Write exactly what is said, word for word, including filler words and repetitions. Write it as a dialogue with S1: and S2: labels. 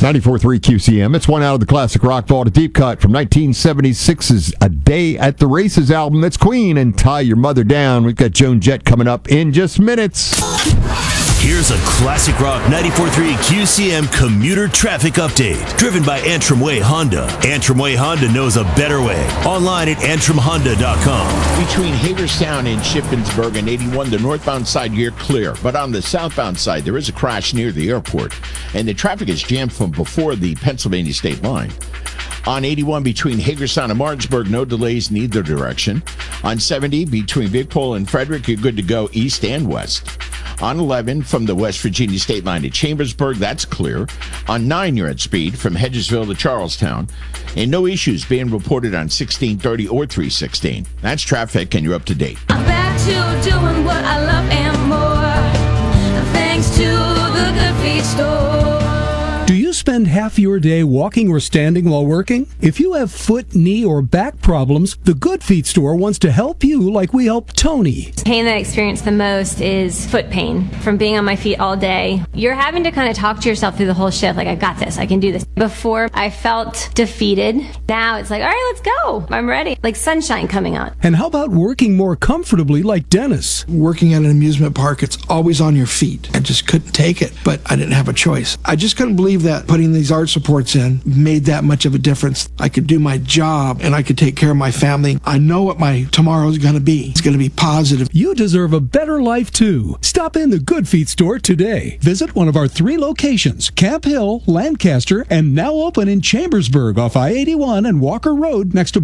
S1: ninety-four point three Q C M. It's one out of the classic rock vault, a deep cut from nineteen seventy-six's A Day at the Races album. That's Queen and Tie Your Mother Down. We've got Joan Jett coming up in just minutes.
S2: Here's a classic rock ninety-four point three Q C M commuter traffic update. Driven by Antrim Way Honda. Antrim Way Honda knows a better way. Online at antrim honda dot com.
S3: Between Hagerstown and Shippensburg and eighty-one, the northbound side, you're clear. But on the southbound side, there is a crash near the airport. And the traffic is jammed from before the Pennsylvania state line. On eighty-one between Hagerstown and Martinsburg, no delays in either direction. On seventy between Big Pole and Frederick, you're good to go east and west. On eleven from the West Virginia state line to Chambersburg, that's clear. On nine, you're at speed from Hedgesville to Charlestown. And no issues being reported on sixteen thirty or three sixteen. That's traffic, and you're up to date.
S4: I'm back to doing what I love and more, thanks to the Good Feet store.
S5: Do you spend half your day walking or standing while working? If you have foot, knee, or back problems, the Good Feet store wants to help you like we help Tony.
S6: Pain that I experience the most is foot pain from being on my feet all day. You're having to kind of talk to yourself through the whole shift, like, I got this, I can do this. Before, I felt defeated. Now it's like, all right, let's go. I'm ready. Like sunshine coming out.
S5: And how about working more comfortably like Dennis?
S7: Working at an amusement park, it's always on your feet. I just couldn't take it, but I didn't have a choice. I just couldn't believe that putting these arch supports in made that much of a difference. I could do my job and I could take care of my family. I know what my tomorrow is going to be. It's going to be positive.
S5: You deserve a better life too. Stop in the Good Feet store today. Visit one of our three locations, Camp Hill, Lancaster, and now open in Chambersburg off I eighty-one and Walker Road next to